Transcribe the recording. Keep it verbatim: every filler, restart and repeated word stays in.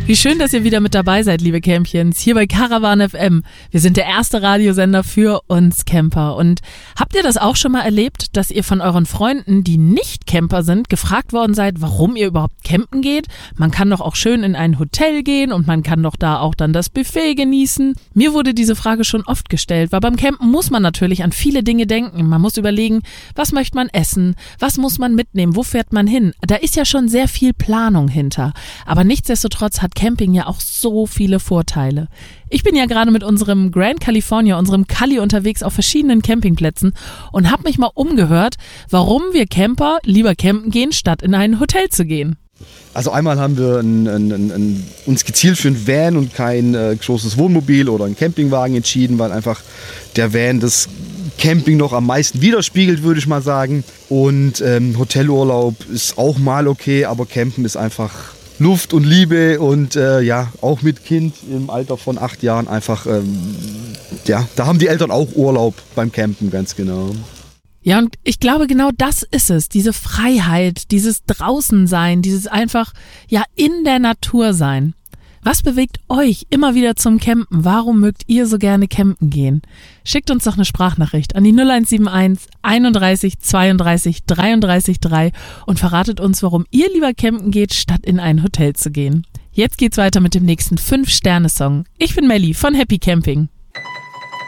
Wie schön, dass ihr wieder mit dabei seid, liebe Campions, hier bei Caravan F M. Wir sind der erste Radiosender für uns Camper. Und habt ihr das auch schon mal erlebt, dass ihr von euren Freunden, die nicht Camper sind, gefragt worden seid, warum ihr überhaupt campen geht? Man kann doch auch schön in ein Hotel gehen und man kann doch da auch dann das Buffet genießen. Mir wurde diese Frage schon oft gestellt, weil beim Campen muss man natürlich an viele Dinge denken. Man muss überlegen, was möchte man essen, was muss man mitnehmen, wo fährt man hin? Da ist ja schon sehr viel Planung hinter. Aber nichtsdestotrotz hat Camping ja auch so viele Vorteile. Ich bin ja gerade mit unserem Grand California, unserem Cali unterwegs auf verschiedenen Campingplätzen und habe mich mal umgehört, warum wir Camper lieber campen gehen, statt in ein Hotel zu gehen. Also einmal haben wir ein, ein, ein, ein, uns gezielt für ein Van und kein äh, großes Wohnmobil oder einen Campingwagen entschieden, weil einfach der Van das Camping noch am meisten widerspiegelt, würde ich mal sagen. Und ähm, Hotelurlaub ist auch mal okay, aber Campen ist einfach Luft und Liebe und äh, ja, auch mit Kind im Alter von acht Jahren einfach, ähm, ja, da haben die Eltern auch Urlaub beim Campen, ganz genau. Ja, und ich glaube, genau das ist es, diese Freiheit, dieses Draußensein, dieses einfach, ja, in der Natur sein. Was bewegt euch immer wieder zum Campen? Warum mögt ihr so gerne campen gehen? Schickt uns doch eine Sprachnachricht an die null eins sieben eins einunddreißig zweiunddreißig dreiunddreißig drei und verratet uns, warum ihr lieber campen geht, statt in ein Hotel zu gehen. Jetzt geht's weiter mit dem nächsten fünf Sterne Song. Ich bin Melli von Happy Camping.